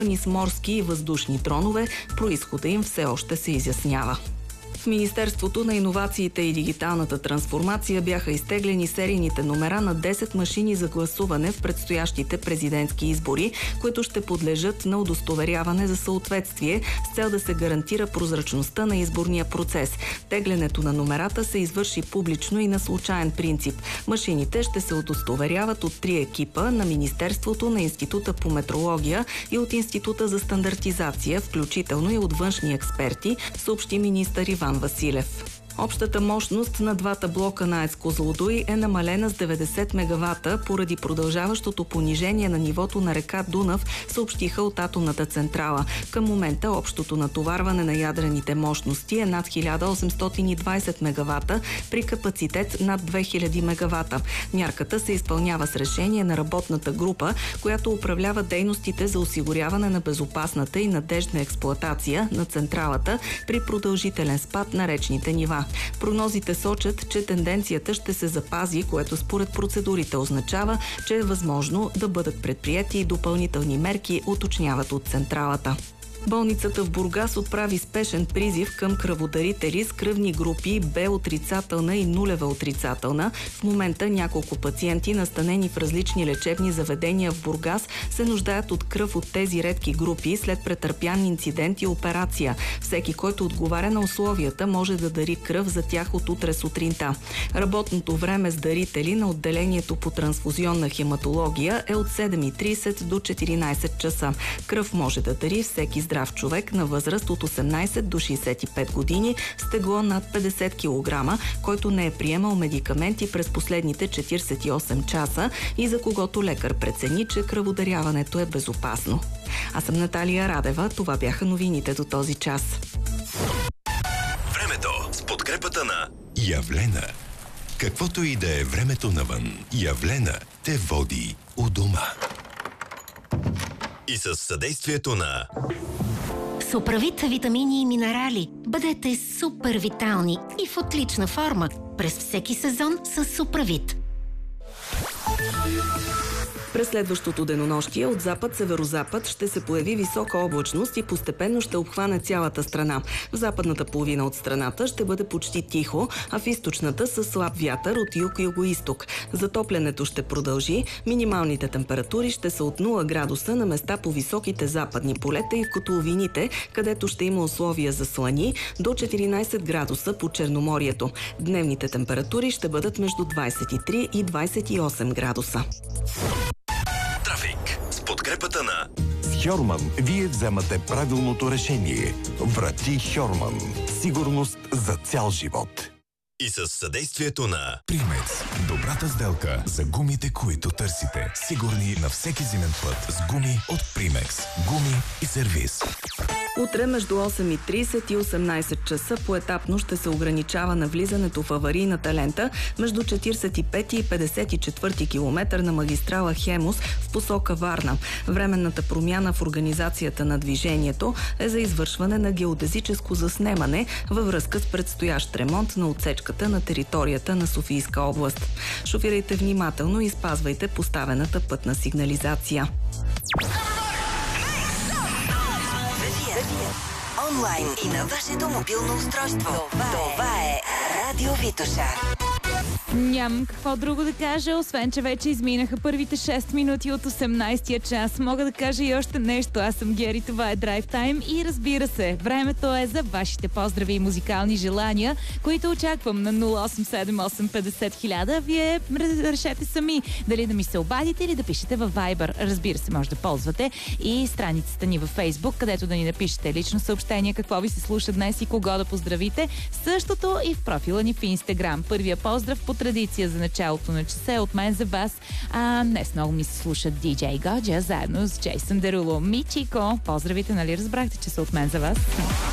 с морски и въздушни дронове. Произхода им все още се изяснява. В Министерството на иновациите и дигиталната трансформация бяха изтеглени серийните номера на 10 машини за гласуване в предстоящите президентски избори, които ще подлежат на удостоверяване за съответствие с цел да се гарантира прозрачността на изборния процес. Теглянето на номерата се извърши публично и на случаен принцип. Машините ще се удостоверяват от 3 екипа на Министерството, на Института по метрология и от Института за стандартизация, включително и от външни експерти, съобщи министър Иван Василев. Общата мощност на двата блока на АЕЦ Козлодуй е намалена с 90 мегавата поради продължаващото понижение на нивото на река Дунав, съобщиха от атомната централа. Към момента общото натоварване на ядрените мощности е над 1820 мегавата при капацитет над 2000 мегавата. Мярката се изпълнява с решение на работната група, която управлява дейностите за осигуряване на безопасната и надеждна експлоатация на централата при продължителен спад на речните нива. Прогнозите сочат, че тенденцията ще се запази, което според процедурите означава, че е възможно да бъдат предприети и допълнителни мерки, уточняват от централата. Болницата в Бургас отправи спешен призив към кръводарители с кръвни групи Б отрицателна и нулева отрицателна. В момента няколко пациенти, настанени в различни лечебни заведения в Бургас, се нуждаят от кръв от тези редки групи след претърпян инцидент и операция. Всеки, който отговаря на условията, може да дари кръв за тях от утре сутринта. Работното време с дарители на отделението по трансфузионна хематология е от 7:30 до 14 часа. Кръв може да дари всеки здрав човек на възраст от 18 до 65 години с тегло над 50 кг, който не е приемал медикаменти през последните 48 часа и за когото лекар прецени, че кръводаряването е безопасно. Аз съм Наталия Радева. Това бяха новините до този час. Времето с подкрепата на Явлена. Каквото и да е времето навън, Явлена те води у дома. И със съдействието на Суправит витамини и минерали. Бъдете супер витални и в отлична форма през всеки сезон с Суправит. През следващото денонощие от запад-северозапад ще се появи висока облачност и постепенно ще обхване цялата страна. В западната половина от страната ще бъде почти тихо, а в източната със слаб вятър от юг-югоизток. Затоплянето ще продължи. Минималните температури ще са от 0 градуса на места по високите западни полета и в котловините, където ще има условия за слани, до 14 градуса по Черноморието. Дневните температури ще бъдат между 23 и 28 градуса. с подкрепата на С Хьорман вие вземате правилното решение. Врати Хьорман. Сигурност за цял живот. И с съдействието на Примекс. Добрата сделка за гумите, които търсите. Сигурни на всеки зимен път с гуми от Примекс. Гуми и сервиз. Утре между 8:30 и 18 часа поетапно ще се ограничава навлизането в аварийната лента между 45 и 54 километър на магистрала Хемус в посока Варна. Временната промяна в организацията на движението е за извършване на геодезическо заснемане във връзка с предстоящ ремонт на отсечката на територията на Софийска област. Шофирайте внимателно и спазвайте поставената пътна сигнализация. Онлайн и на вашето мобилно устройство. Това е Радио Витоша. Нямам какво друго да кажа, освен че вече изминаха първите 6 минути от 18-я час. Мога да кажа и още нещо. Аз съм Гери, това е Drive Time и разбира се, времето е за вашите поздрави и музикални желания, които очаквам на 0878 50 000. Вие решете сами дали да ми се обадите или да пишете във Viber. Разбира се, може да ползвате и страницата ни във Facebook, където да ни напишете лично съобщение какво ви се слуша днес и кого да поздравите. Същото и в профила ни в Instagram. Първия поздрав по традиция за началото на часа е от мен за вас. Днес много ми се слушат DJ Годжа заедно с Джейсън Деруло. Мичико, поздравите, нали разбрахте, че са от мен за вас?